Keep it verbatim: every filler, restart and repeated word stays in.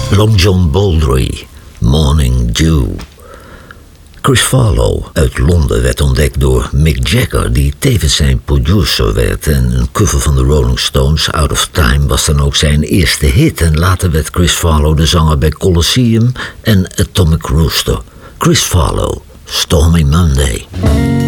Long John Baldry, Morning Dew. Chris Farlowe uit Londen werd ontdekt door Mick Jagger, die tevens zijn producer werd. En een cover van de Rolling Stones, Out of Time, was dan ook zijn eerste hit. En later werd Chris Farlowe de zanger bij Colosseum en Atomic Rooster. Chris Farlowe, Stormy Monday.